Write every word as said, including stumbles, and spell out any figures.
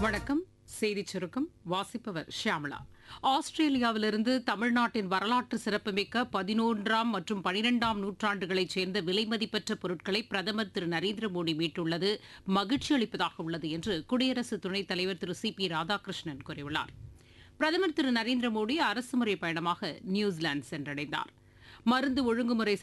வணக்கம். செய்திச் சுருக்கம் வாசிப்பவர் ஷியாமளா. ஆஸ்திரேலியாவிலிருந்து தமிழ்நாட்டின் வரலாற்று சிறப்புமிக்க பதினொன்றாம் மற்றும் பனிரெண்டாம் நூற்றாண்டுகளைச் சேர்ந்த விலைமதிப்பற்ற பொருட்களை பிரதமர் திரு நரேந்திர மோடி மீட்டுள்ளது மகிழ்ச்சி அளிப்பதாக உள்ளது என்று குடியரசு துணைத் தலைவர் திரு சி பி ராதாகிருஷ்ணன் கூறியுள்ளார். பிரதமர் திரு நரேந்திர மோடி அரசுமுறை பயணமாக நியூசிலாந்து சென்றடைந்தார். மருந்து ஒழுங்குமுறை